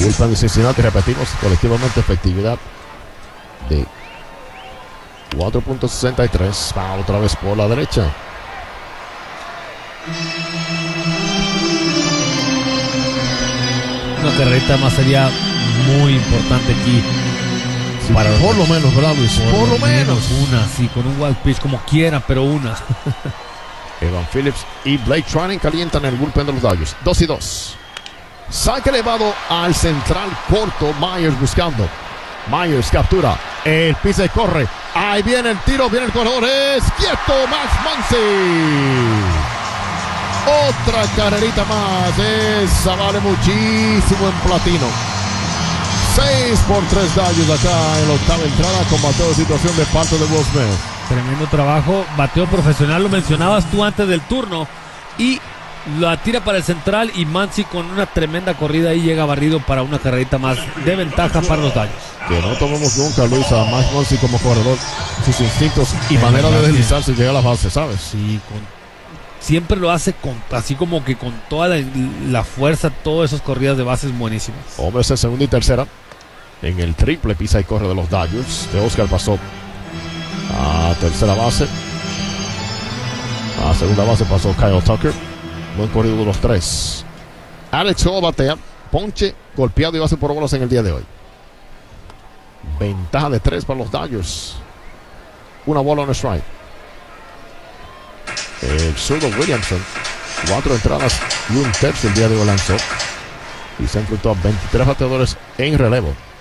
Bullpen de Cincinnati, repetimos, colectivamente efectividad de 4.63. Va otra vez por la derecha. Una carrerita más sería muy importante aquí. Sí, para por lo menos, ¿verdad, Luis? Por lo menos. Una, sí, con un wild pitch como quiera, pero una. Evan Phillips y Blake Treinen calientan el bullpen de los Dodgers. 2-2. Saque elevado al central corto. Myers buscando. Myers captura. El pisa y corre. Ahí viene el tiro. Viene el corredor. Es quieto. Max Muncy. Otra carrerita más. Esa vale muchísimo en platino. 6-3 Dodgers acá en la octava entrada. Con bateo de situación de parte de Will Smith. Tremendo trabajo. Bateo profesional. Lo mencionabas tú antes del turno. Y la tira para el central. Y Muncy con una tremenda corrida ahí llega barrido para una carrerita más de ventaja para los Dodgers. Que no tomemos nunca, Luis, a Max Muncy como corredor. Sus instintos y manera de deslizarse y llegar a la base, ¿sabes? Sí, siempre lo hace así como que con toda la fuerza, todas esas corridas de bases buenísimas. Hombres en segunda y tercera. En el triple pisa y corre de los Dodgers. De Oscar pasó a tercera base. A segunda base pasó Kyle Tucker. Buen corrido de los tres. Alex Cora batea. Ponche, golpeado y base por bolas en el día de hoy. Ventaja de 3 para los Dodgers. Una bola, un strike. El zurdo Williamson. 4 entradas y un tercio el día de hoy lanzó. Y se enfrentó a 23 bateadores en relevo.